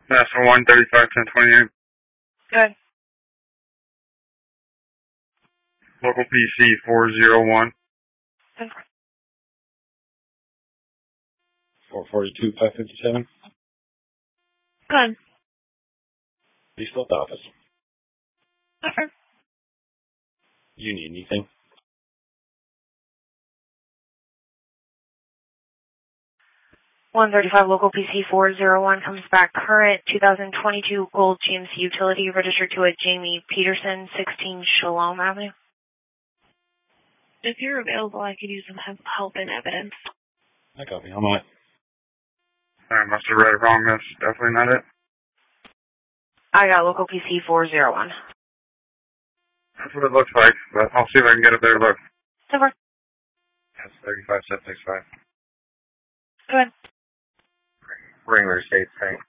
National 135-1028. Good. Local PC 401. Good. 442-557. Good. East Left Office. Okay. You need anything? 135 local PC 401 comes back current 2022 Gold GMC utility registered to a Jamie Peterson, 16 Shalom Avenue. If you're available, I could use some help and evidence. I copy. How am I? I must have read it wrong. That's definitely not it. I got local PC 401. That's what it looks like, but I'll see if I can get a better look. Over. That's 35-765. Go ahead. Wrangler State Bank.